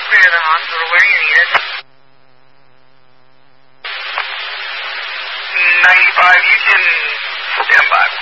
clear to the hospital. Where are you needed? 95, you can stand by.